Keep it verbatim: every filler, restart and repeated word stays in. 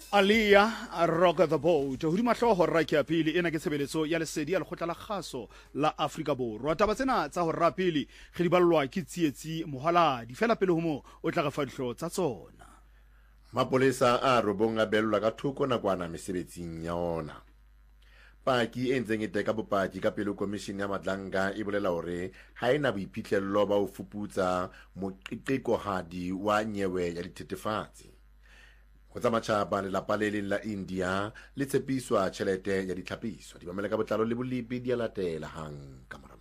Alia Rock the Boat ho di mahloho ra ke a pele ena ke tshebeletso ya lesedi ya lekgotla la kgaso la Afrika Borwa taba tsena tsa ho ra pele ge di ballwa ke tsietsi mohala di fela pele ho mo o tla ga fa dihlo tsa tsona. Mapolesa a robong a bellwa ka thoko nakwana mesebetsing ya ona. Paki e ntseng e teka bopaki ka pele komishini ya Madlanga e bolela hore ha ena boiphihlello ba ho fuputsa moqiqohadi wa nyewe ya dithethefatsi. Ho tsa matjhaba le lapa le leng la India le tshepiswa tjhelete ya ditlhapiso di mamela ka botlalo le bolipi di a latela hang ka mora.